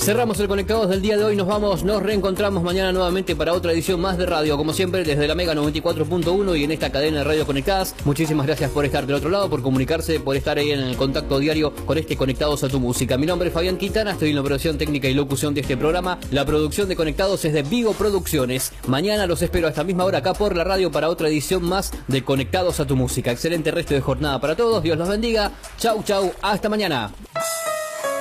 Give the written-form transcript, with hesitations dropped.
Cerramos el Conectados del día de hoy, nos vamos, nos reencontramos mañana nuevamente para otra edición más de radio, como siempre desde la Mega 94.1 y en esta cadena de radio conectadas. Muchísimas gracias por estar del otro lado, por comunicarse, por estar ahí en el contacto diario con este Conectados a tu Música. Mi nombre es Fabián Quintana, estoy en la operación técnica y locución de este programa. La producción de Conectados es de Vigo Producciones. Mañana los espero a esta misma hora acá por la radio para otra edición más de Conectados a tu Música. Excelente resto de jornada para todos, Dios los bendiga. Chau, chau, hasta mañana.